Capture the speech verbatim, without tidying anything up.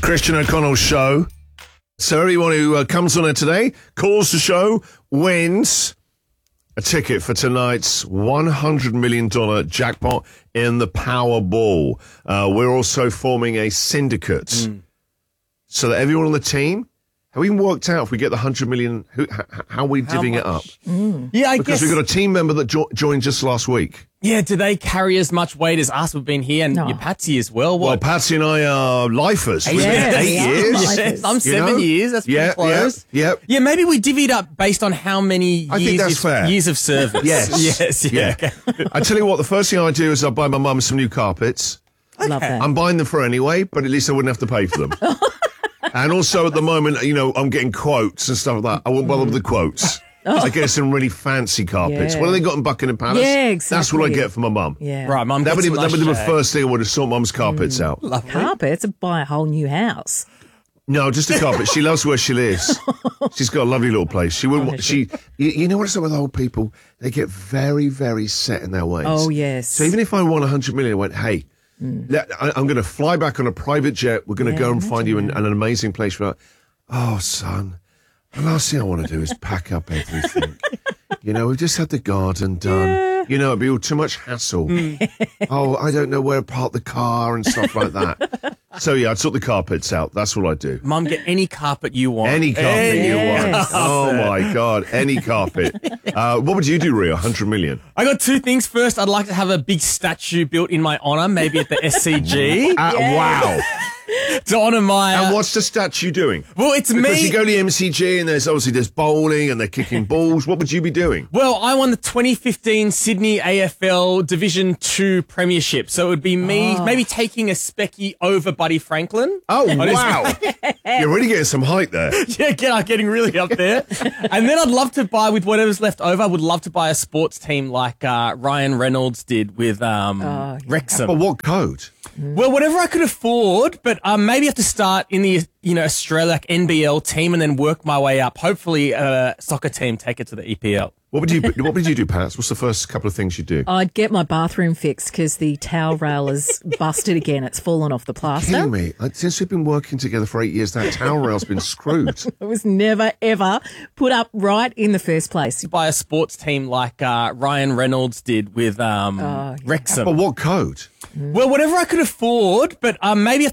Christian O'Connell show. So everyone who uh, comes on it today, calls the show, wins a ticket for tonight's one hundred million dollars jackpot in the Powerball. Uh, we're also forming a syndicate mm. so that everyone on the team, have we even worked out if we get the one hundred million, who, h- how are we how divvying much? it up? Mm. Yeah, I because guess. we've got a team member that jo- joined just last week. Yeah, do they carry as much weight as us? We've been here, and No. your Patsy as well. What? Well, Patsy and I are lifers. We've Yes, been eight we are years. lifers. I'm seven know? years. That's pretty Yeah, close. yeah, yeah. Yeah, maybe we divvied up based on how many I think years, that's of, fair. years of service. Yes. yes, yeah. Yeah. Okay. I tell you what, the first thing I do is I buy my mum some new carpets. Love that. I'm buying them for her anyway, but at least I wouldn't have to pay for them. And also at the moment, you know, I'm getting quotes and stuff like that. I won't bother with the quotes. I get some really fancy carpets. Yeah. What have they got in Buckingham Palace? Yeah, That's what I exactly. get for my mum. Yeah. Right, Mum. That would, get be, some that would be the nice first thing I would have sort mum's carpets out. Lovely. Carpets to buy a whole new house. No, just a carpet. She loves where she lives. She's got a lovely little place. She wouldn't. want, she, you, you know what's up with old people? They get very, very set in their ways. Oh, yes. So even if I won a hundred million, I went, hey, let, I, I'm going to fly back on a private jet. We're going to Yeah, go and find you an, imagine an amazing place. For, oh, son, the last thing I want to do is pack up everything. You know, we've just had the garden done. Yeah. You know, it'd be all too much hassle. Oh, I don't know where to park the car and stuff like that. So, yeah, I'd sort the carpets out. That's what I do. Mum, get any carpet you want. Any carpet Any- you want. Yes. Oh, my God. Any carpet. Uh, what would you do, Rio? one hundred million? I got two things. First, I'd like to have a big statue built in my honour, maybe at the S C G, Uh, Wow. to honour my... And uh, what's the statue doing? well, it's Because me. you go to the M C G and there's obviously there's bowling and they're kicking balls. What would you be doing? Well, I won the twenty fifteen Sydney A F L Division two Premiership, so it would be me maybe taking a specky over Buddy Franklin. Oh, On his- wow. You're really getting some height there. Yeah, get, getting really up there. And then I'd love to buy, with whatever's left over, I would love to buy a sports team like uh, Ryan Reynolds did with um, Oh, yeah. Wrexham. But what code? Well, whatever I could afford, but um, maybe have to start in the you know Australia like N B L team and then work my way up. Hopefully, a soccer team take it to the E P L. What would you What would you do, Pats? What's the first couple of things you do? I'd get my bathroom fixed because the towel rail is busted again. It's fallen off the plaster. Kidding me? Uh, Since we've been working together for eight years, that towel rail's been screwed. It was never, ever put up right in the first place. Buy a sports team like uh, Ryan Reynolds did with um, Oh, yeah. Wrexham. But what code? Well, whatever I could afford, but um, maybe have